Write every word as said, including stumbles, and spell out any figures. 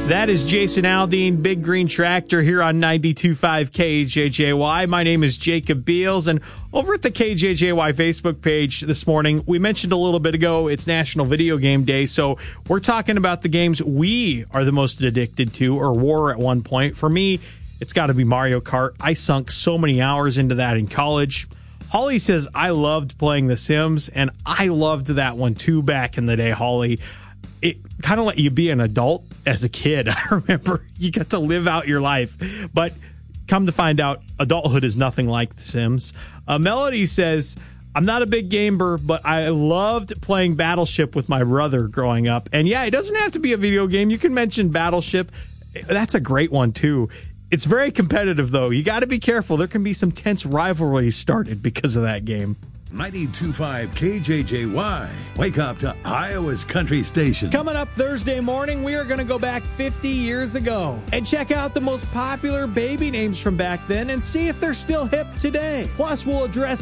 That is Jason Aldean, Big Green Tractor, here on ninety-two point five K J J Y. My name is Jacob Beals, and over at the K J J Y Facebook page this morning, we mentioned a little bit ago it's National Video Game Day, so we're talking about the games we are the most addicted to, or were at one point. For me, it's got to be Mario Kart. I sunk so many hours into that in college. Holly says, I loved playing The Sims, and I loved that one too back in the day, Holly. It kind of let you be an adult as a kid. I remember you got to live out your life. But come to find out, adulthood is nothing like The Sims. Uh, Melody says, I'm not a big gamer, but I loved playing Battleship with my brother growing up. And yeah, it doesn't have to be a video game. You can mention Battleship. That's a great one, too. It's very competitive, though. You got to be careful. There can be some tense rivalries started because of that game. ninety-two point five K J J Y. Wake up to Iowa's country station. Coming up Thursday morning, we are going to go back fifty years ago and check out the most popular baby names from back then and see if they're still hip today. Plus, we'll address